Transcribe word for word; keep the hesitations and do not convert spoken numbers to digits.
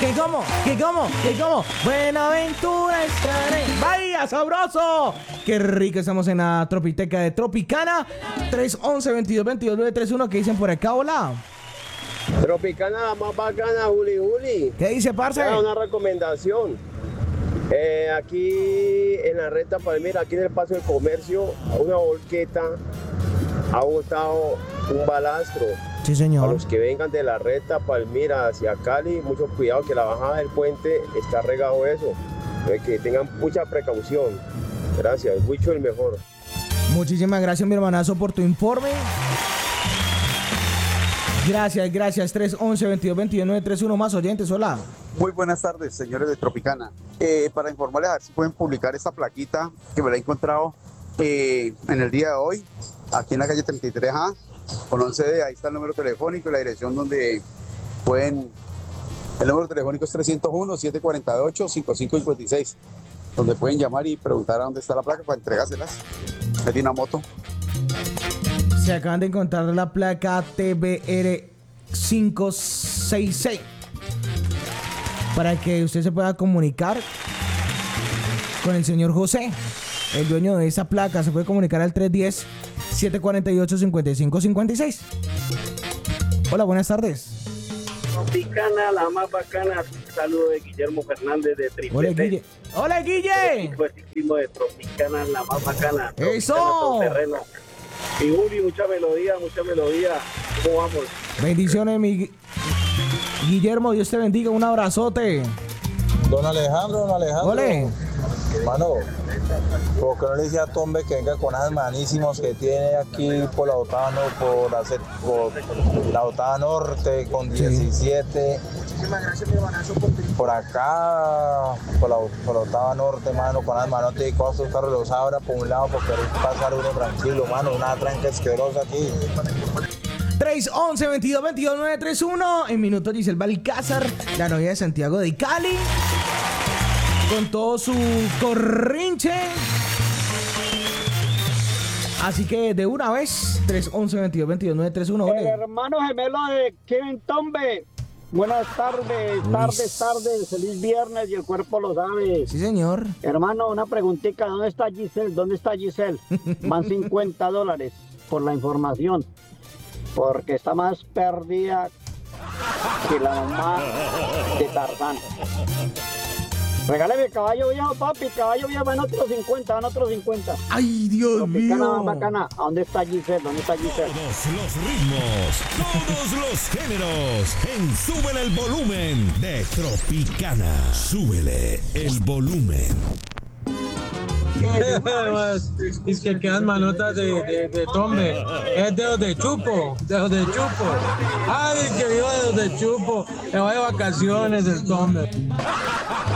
que como, que como, que como. Buenaventura estaré. ¡Vaya, sabroso! Qué rico, estamos en la Tropiteca de Tropicana. tres once, veintidós, veintidós, nueve treinta y uno. ¿Qué dicen por acá? Hola. Tropicana, más bacana, Juli Juli. ¿Qué dice, parce? Ah, una recomendación. Eh, aquí en la recta Palmira, aquí en el Paso del Comercio, a una volqueta ha botado un balastro. Sí, A señor. los que vengan de la recta Palmira hacia Cali, mucho cuidado que la bajada del puente está regado eso. Eh, que tengan mucha precaución. Gracias, mucho el mejor. Muchísimas gracias, mi hermanazo, por tu informe. Gracias, gracias. tres once, veintidós, veintidós, nueve treinta y uno. Más oyentes, hola. Muy buenas tardes, señores de Tropicana. Eh, para informarles a ver si pueden publicar esta plaquita que me la he encontrado eh, en el día de hoy, aquí en la calle treinta y tres A, con once D. Ahí está el número telefónico y la dirección donde pueden. El número telefónico es trescientos uno, setecientos cuarenta y ocho, cincuenta y cinco cincuenta y seis, donde pueden llamar y preguntar a dónde está la placa para entregárselas. Es de una moto. Se acaban de encontrar la placa T B R cinco seis seis para que usted se pueda comunicar con el señor José, el dueño de esa placa. Se puede comunicar al tres uno cero, siete cuatro ocho, cinco cinco cinco seis. Hola, buenas tardes. Tropicana, la más bacana. Saludo de Guillermo Fernández de Triple. Hola, Guille. Hola, Guille. Fuertísimo de Tropicana, la más bacana. Eso. Terreno. Y Juli, mucha melodía, mucha melodía. ¿Cómo vamos? Bendiciones, mi Guillermo. Dios te bendiga. Un abrazote. Don Alejandro, don Alejandro. Ole. Mano, ¿por qué no le dice a Tombe que venga con esos manísimos que tiene aquí por la octava, no, por, hacer, por la octava norte con diecisiete? Muchísimas gracias, mi hermanazo, por tu Por acá, por la, por la octava norte, mano, con las manotes y cosas, estos carros los abra por un lado porque querer pasar uno tranquilo, mano, una tranca asquerosa aquí. tres once, veintidós, veintidós, nueve treinta y uno. En minutos Giselle Balcázar, la novia de Santiago de Cali, con todo su corrinche. Así que de una vez, tres once, veintidós, veintidós, nueve treinta y uno. El hermano gemelo de Kevin Tombe. Buenas tardes, tardes, tardes. Feliz viernes y el cuerpo lo sabe. Sí, señor. Hermano, una preguntita. ¿Dónde está Giselle? ¿Dónde está Giselle? Van cincuenta dólares por la información. Porque está más perdida que la mamá de Tarzán. Regáleme caballo viejo, papi. Caballo viejo, van otros cincuenta, van otros cincuenta. Ay, Dios Tropicana, mío. bacana. ¿A dónde está Giselle? ¿Dónde está Giselle? Todos los ritmos, todos los géneros, en Súbele el Volumen de Tropicana. Súbele el volumen. Es que quedan manotas de, de, de Tombe. Es dedos de chupo, dedos de chupo. Ay, que viva dedos de chupo. Me voy de vacaciones el Tombe.